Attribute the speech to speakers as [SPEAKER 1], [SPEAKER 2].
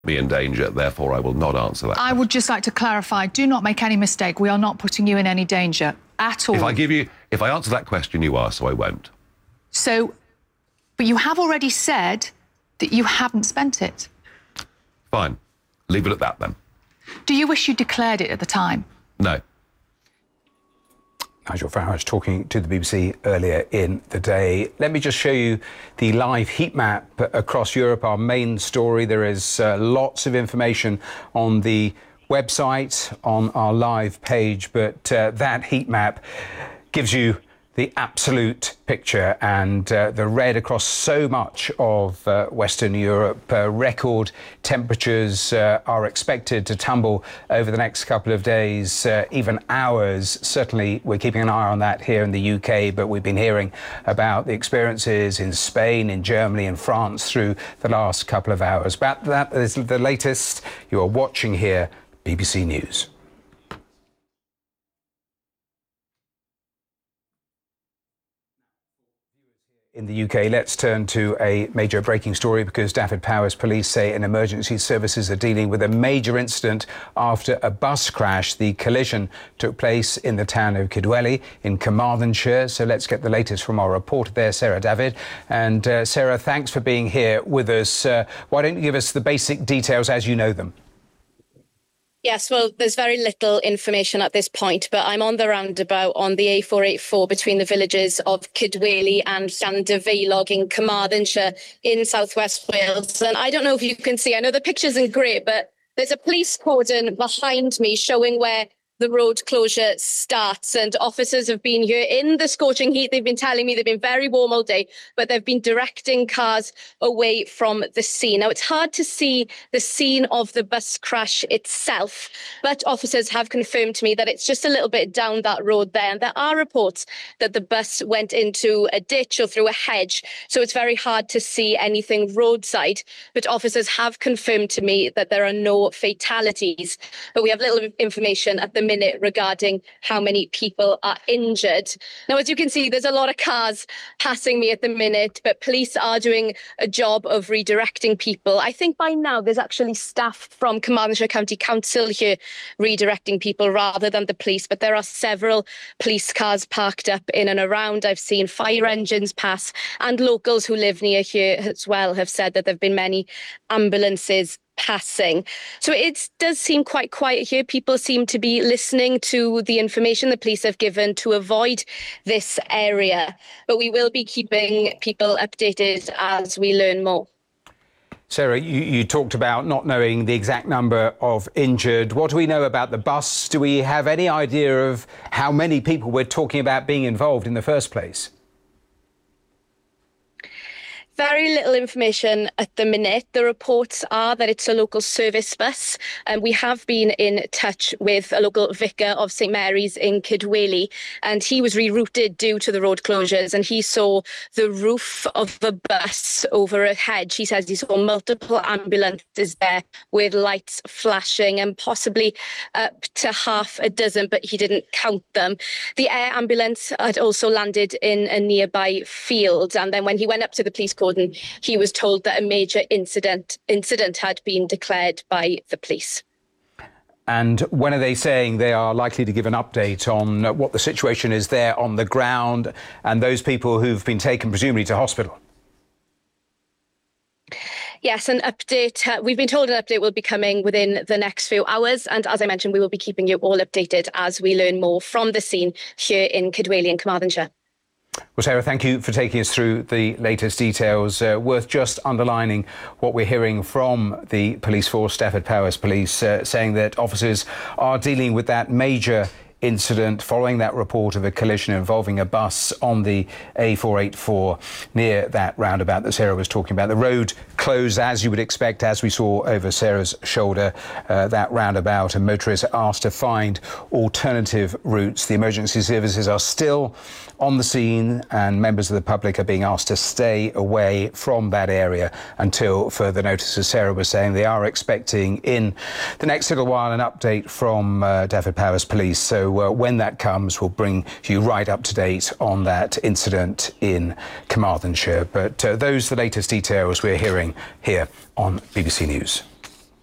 [SPEAKER 1] me in danger, therefore I will not answer that.
[SPEAKER 2] I would just like to clarify, do not make any mistake, we are not putting you in any danger at all.
[SPEAKER 1] If I answer that question you asked, so I won't.
[SPEAKER 2] So, but you have already said that you haven't spent it.
[SPEAKER 1] Fine. Leave it at that then.
[SPEAKER 2] Do you wish you declared it at the time?
[SPEAKER 1] No.
[SPEAKER 3] Nigel Farage talking to the BBC earlier in the day. Let me just show you the live heat map across Europe, our main story. There is lots of information on the website, on our live page, but that heat map gives you the absolute picture, and the red across so much of Western Europe. Record temperatures are expected to tumble over the next couple of days, even hours. Certainly we're keeping an eye on that here in the UK, but we've been hearing about the experiences in Spain, in Germany and France through the last couple of hours. But that is the latest. You are watching here BBC News. In the UK, let's turn to a major breaking story, because Stafford Powers police say an emergency services are dealing with a major incident after a bus crash. The collision took place in the town of Kidwelly in Carmarthenshire. So let's get the latest from our reporter there, Sarah David. And Sarah, thanks for being here with us. Why don't you give us the basic details as you know them?
[SPEAKER 4] Yes, well, there's very little information at this point, but I'm on the roundabout on the A484 between the villages of Kidwelly and Llandyfeilog in Carmarthenshire in southwest Wales. And I don't know if you can see, I know the picture isn't great, but there's a police cordon behind me showing where the road closure starts, and officers have been here in the scorching heat. They've been telling me they've been very warm all day, but they've been directing cars away from the scene. Now, it's hard to see the scene of the bus crash itself, but officers have confirmed to me that it's just a little bit down that road there. And there are reports that the bus went into a ditch or through a hedge, so it's very hard to see anything roadside. But officers have confirmed to me that there are no fatalities. But we have little information at the minute regarding how many people are injured. Now, as you can see, there's a lot of cars passing me at the minute, but police are doing a job of redirecting people. I think by now there's actually staff from Carmarthenshire County Council here redirecting people rather than the police, but there are several police cars parked up in and around. I've seen fire engines pass, and locals who live near here as well have said that there have been many ambulances passing. So it does seem quite quiet here. People seem to be listening to the information the police have given to avoid this area. But we will be keeping people updated as we learn more.
[SPEAKER 3] Sarah, you talked about not knowing the exact number of injured. What do we know about the bus? Do we have any idea of how many people we're talking about being involved in the first place?
[SPEAKER 4] Very little information at the minute. The reports are that it's a local service bus, and we have been in touch with a local vicar of St Mary's in Kidwelly, and he was rerouted due to the road closures, and he saw the roof of the bus over a hedge. He says he saw multiple ambulances there with lights flashing, and possibly up to half a dozen, but he didn't count them. The air ambulance had also landed in a nearby field, and then when he went up to the police cordon, he was told that a major incident had been declared by the police.
[SPEAKER 3] And when are they saying they are likely to give an update on what the situation is there on the ground and those people who've been taken presumably to hospital?
[SPEAKER 4] Yes, an update. We've been told an update will be coming within the next few hours. And as I mentioned, we will be keeping you all updated as we learn more from the scene here in Kidwelly and Carmarthenshire.
[SPEAKER 3] Well, Sarah, thank you for taking us through the latest details. Worth just underlining what we're hearing from the police force, Stafford Powers Police, saying that officers are dealing with that major incident following that report of a collision involving a bus on the A484 near that roundabout that Sarah was talking about. The road closed, as you would expect, as we saw over Sarah's shoulder, that roundabout, and motorists are asked to find alternative routes. The emergency services are still on the scene, and members of the public are being asked to stay away from that area until further notice. As Sarah was saying, they are expecting in the next little while an update from Stafford Powers Police. So when that comes, we'll bring you right up to date on that incident in Carmarthenshire. But those are the latest details we're hearing here on BBC News.